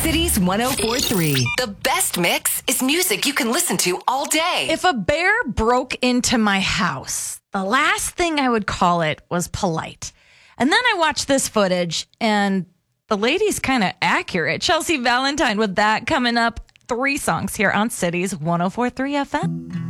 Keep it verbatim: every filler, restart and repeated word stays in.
Cities one oh four three. The best mix is music you can listen to all day. If a bear broke into my house, the last thing I would call it was polite. And then I watched this footage, and the lady's kind of accurate. Chelsea Valentine with that coming up. Three songs here on Cities one oh four three F M.